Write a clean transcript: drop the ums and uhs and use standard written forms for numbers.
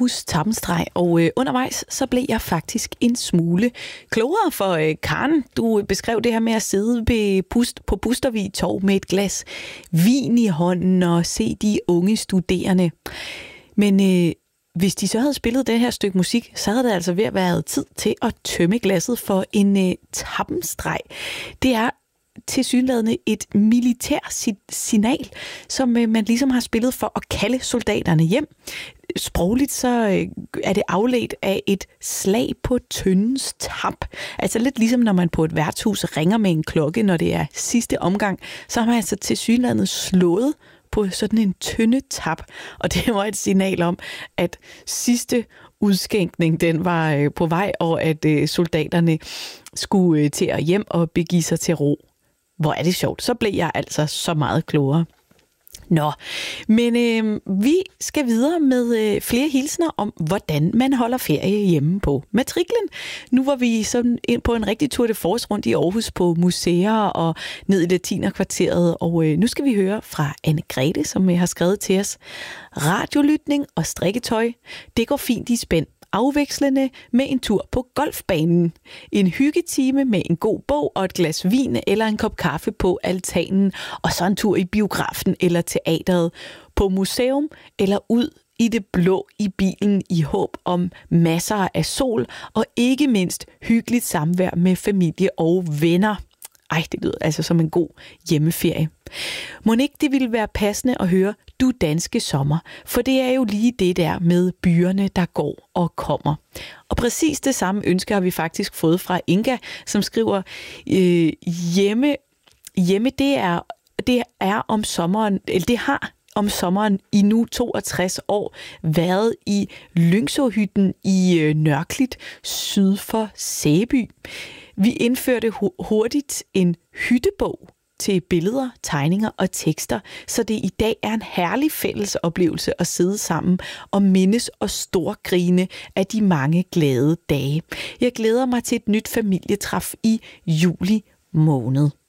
Aarhus Tappenstreg, og undervejs så blev jeg faktisk en smule klogere, for Karen, du beskrev det her med at sidde på Bustervig Torv med et glas vin i hånden og se de unge studerende. Men hvis de så havde spillet det her stykke musik, så havde det altså ved at være tid til at tømme glasset for en tappenstreg. Det er tilsyneladende et militær signal, som man ligesom har spillet for at kalde soldaterne hjem. Sprogligt så er det afledt af et slag på tøndens tap. Altså lidt ligesom når man på et værtshus ringer med en klokke, når det er sidste omgang, så har man altså tilsyneladende slået på sådan en tynde tap, og det var et signal om, at sidste udskænkning, den var på vej, og at soldaterne skulle til at hjem og begive sig til ro. Hvor er det sjovt. Så blev jeg altså så meget klogere. Nå, men vi skal videre med flere hilsner om, hvordan man holder ferie hjemme på matriklen. Nu var vi sådan ind på en rigtig tour de force rundt i Aarhus på museer og ned i Latinerkvarteret, og nu skal vi høre fra Anne-Grethe, som har skrevet til os. Radiolytning og strikketøj, det går fint i spænd. Afvekslende med en tur på golfbanen. En hyggetime med en god bog og et glas vin eller en kop kaffe på altanen. Og så en tur i biografen eller teateret. På museum eller ud i det blå i bilen i håb om masser af sol og ikke mindst hyggeligt samvær med familie og venner. Ej, det lyder altså som en god hjemmeferie. Mon ikke det ville være passende at høre Du danske sommer, for det er jo lige det der med byerne, der går og kommer. Og præcis det samme ønske har vi faktisk fået fra Inga, som skriver, hjemme det er om sommeren, eller det har om sommeren i nu 62 år været i Lyngsåhytten i Nørklit syd for Sæby. Vi indførte hurtigt en hyttebog til billeder, tegninger og tekster, så det i dag er en herlig fælles oplevelse at sidde sammen og mindes og storgrine af de mange glade dage. Jeg glæder mig til et nyt familietræf i juli måned.